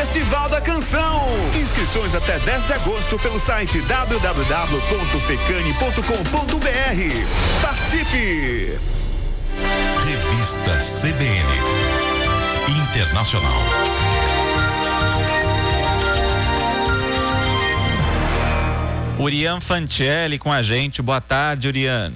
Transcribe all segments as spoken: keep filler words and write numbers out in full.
Festival da Canção. Inscrições até dez de agosto pelo site w w w ponto fecane ponto com ponto b r. Participe! Revista C B N Internacional. Urian Fancelli com a gente. Boa tarde, Urian.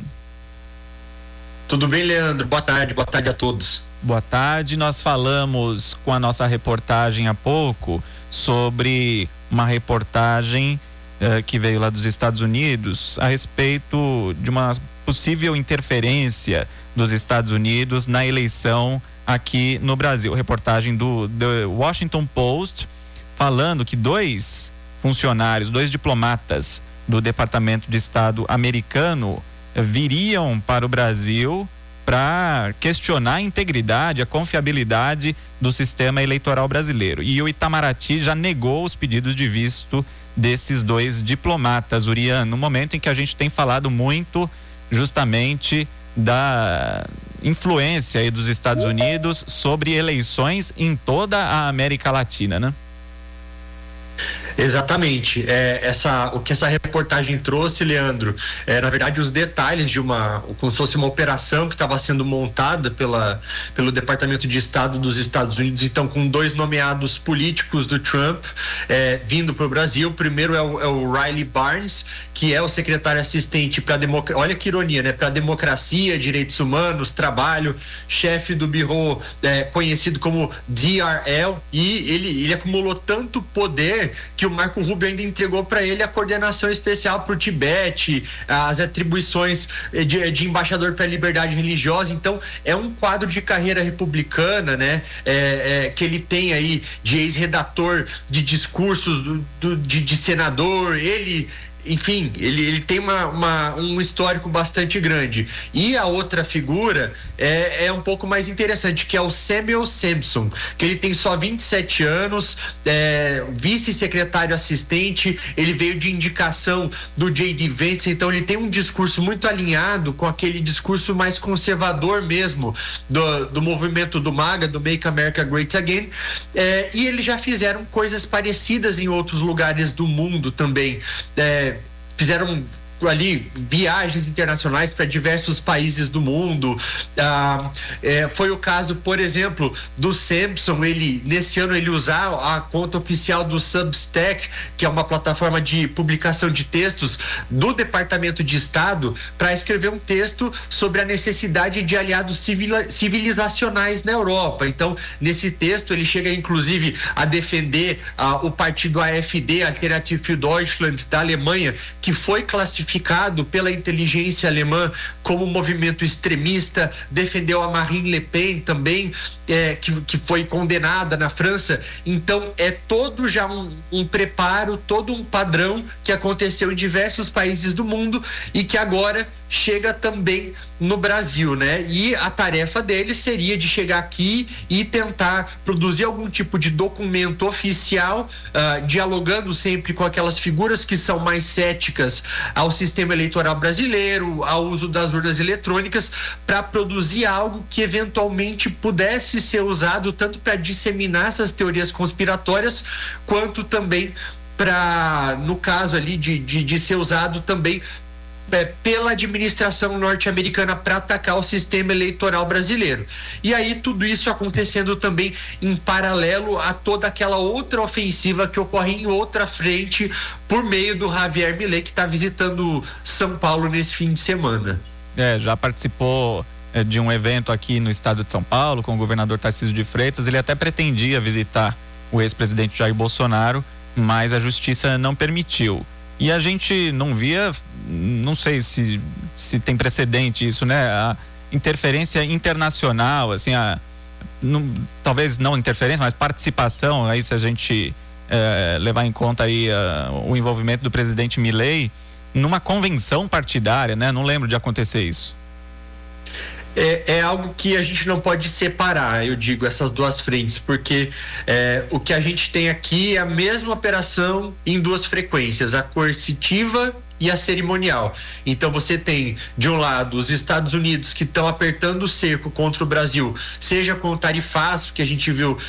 Tudo bem, Leandro? Boa tarde, boa tarde a todos. Boa tarde. Nós falamos com a nossa reportagem há pouco sobre uma reportagem uh, que veio lá dos Estados Unidos a respeito de uma possível interferência dos Estados Unidos na eleição aqui no Brasil. Reportagem do The Washington Post falando que dois funcionários, dois diplomatas do Departamento de Estado americano viriam para o Brasil para questionar a integridade, a confiabilidade do sistema eleitoral brasileiro. E o Itamaraty já negou os pedidos de visto desses dois diplomatas, Urian, no momento em que a gente tem falado muito justamente da influência aí dos Estados Unidos sobre eleições em toda a América Latina, né? Exatamente. É, essa, o que essa reportagem trouxe, Leandro, é, na verdade, os detalhes de uma, como se fosse uma operação que estava sendo montada pela, pelo Departamento de Estado dos Estados Unidos, então, com dois nomeados políticos do Trump é, vindo para o Brasil. O primeiro é o, é o Riley Barnes, que é o secretário assistente para democracia, olha que ironia, né? Para democracia, direitos humanos, trabalho, chefe do Bureau, é, conhecido como D R L, e ele, ele acumulou tanto poder que o Marco Rubio ainda entregou para ele a coordenação especial para o Tibete, as atribuições de, de embaixador para a liberdade religiosa. Então é um quadro de carreira republicana, né? É, é, que ele tem aí de ex-redator de discursos do, do, de, de senador, ele enfim, ele, ele tem uma, uma, um histórico bastante grande. E a outra figura é, é um pouco mais interessante, que é o Samuel Sampson, que ele tem só vinte e sete anos, é, vice-secretário assistente, ele veio de indicação do J D Vance, então ele tem um discurso muito alinhado com aquele discurso mais conservador mesmo do, do movimento do MAGA, do Make America Great Again, é, e eles já fizeram coisas parecidas em outros lugares do mundo também. É, fizeram ali viagens internacionais para diversos países do mundo. Ah, é, foi o caso, por exemplo, do Sampson. Ele nesse ano ele usar a conta oficial do Substack, que é uma plataforma de publicação de textos do Departamento de Estado, para escrever um texto sobre a necessidade de aliados civila, civilizacionais na Europa. Então, nesse texto ele chega inclusive a defender ah, o partido A F D, Alternative für Deutschland, da Alemanha, que foi classificado pela inteligência alemã como movimento extremista, defendeu a Marine Le Pen também, é, que, que foi condenada na França. Então é todo já um, um preparo, todo um padrão que aconteceu em diversos países do mundo e que agora chega também no Brasil, né? E a tarefa dele seria de chegar aqui e tentar produzir algum tipo de documento oficial, uh, dialogando sempre com aquelas figuras que são mais céticas ao sistema eleitoral brasileiro, ao uso das urnas eletrônicas, para produzir algo que eventualmente pudesse ser usado tanto para disseminar essas teorias conspiratórias, quanto também para, no caso ali de, de, de ser usado também É, pela administração norte-americana para atacar o sistema eleitoral brasileiro. E aí tudo isso acontecendo também em paralelo a toda aquela outra ofensiva que ocorre em outra frente por meio do Javier Milei, que está visitando São Paulo nesse fim de semana. É, já participou é, de um evento aqui no estado de São Paulo com o governador Tarcísio de Freitas. Ele até pretendia visitar o ex-presidente Jair Bolsonaro, mas a justiça não permitiu. E a gente não via, não sei se, se tem precedente isso, né? A interferência internacional, assim, a, não, talvez não interferência, mas participação, aí se a gente é, levar em conta aí a, o envolvimento do presidente Milei numa convenção partidária, né? Não lembro de acontecer isso. É, é algo que a gente não pode separar, eu digo, essas duas frentes, porque é, o que a gente tem aqui é a mesma operação em duas frequências, a coercitiva e a cerimonial. Então você tem, de um lado, os Estados Unidos que estão apertando o cerco contra o Brasil, seja com o tarifaço que a gente viu